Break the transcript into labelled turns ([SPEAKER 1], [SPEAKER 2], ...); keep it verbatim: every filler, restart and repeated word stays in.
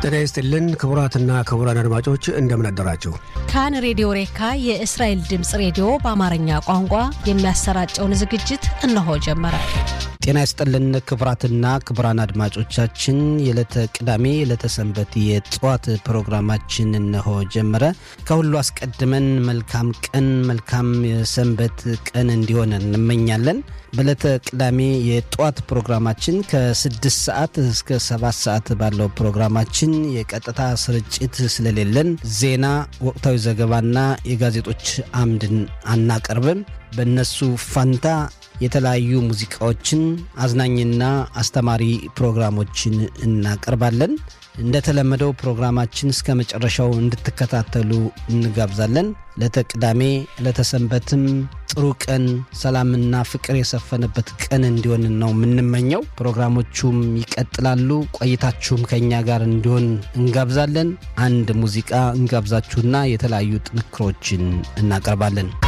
[SPEAKER 1] ጤና ይስጥልን ክቡራትና ክቡራን አድማጮች እንደምን አደራችሁ።
[SPEAKER 2] ካን ሬዲዮ ሬካ የእስራኤል ድምጽ ሬዲዮ በአማርኛ ቋንቋ የሚያሰራጨውን ዝግጅት እነሆ ጀመረ።
[SPEAKER 3] ጤና ይስጥልን ክቡራትና ክቡራን አድማጮቻችን የዕለተ ቅዳሜ የዕለተ ሰንበት የጧት ፕሮግራማችን እነሆ ጀመረ። ከሁሉ አስቀድመን መልካም ቀን መልካም የሰንበት ቀን እንዲሆን እንመኛለን። በዕለተ ቅዳሜ የጧት ፕሮግራማችን ከስድስት ሰዓት እስከ ሰባት ሰዓት ባለው ፕሮግራማችን የቀጥታ ስርጭት ስለሌለን ዜና፣ ወቅታዊ ዘገባና የጋዜጦች አምድን አናቀርብም። በእነሱ ፋንታ የተለያዩ ሙዚቃዎችን አዝናኝና አስተማሪ ፕሮግራሞችን እናቀርባለን። እንደተለመደው ፕሮግራማችን እስከ መጨረሻው እንድትከታተሉ እንጋብዛለን። ለተቅዳሜ ለተሰንበትም ጥሩ ቀን ሰላምና ፍቅር የሰፈነበት ቀን እንዲሆን ነው የምንመኘው። ፕሮግራሞቹም ይቀጥላሉ። ቆይታችሁም ከኛ ጋር እንዲሆን እንጋብዛለን። አንድ ሙዚቃ እንጋብዛችሁና የተለያዩ ጥንክሮችን እናቀርባለን።